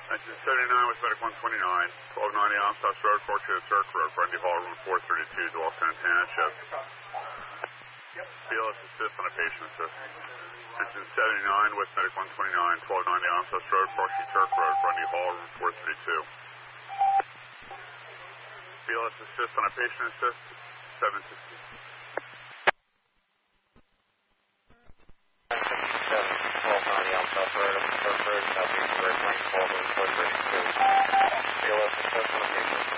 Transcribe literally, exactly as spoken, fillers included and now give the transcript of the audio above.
Engine seventy-nine with medic one twenty-nine, twelve ninety Almshouse Road, Fortune Circ Road, Grundy Hall, room four thirty-two, Dual Santana, chest. B L S assist on a patient assist. Engine seventy-nine with medic one twenty-nine, twelve ninety Almshouse Road, Fortune Circ Road, Grundy Hall, room four thirty-two. B L S assist on a patient assist, seven sixty. twelve ninety Almshouse Road, Circ Road, Southeast Road, Grundy Hall, room four thirty-two. B L S assist on a patient assist.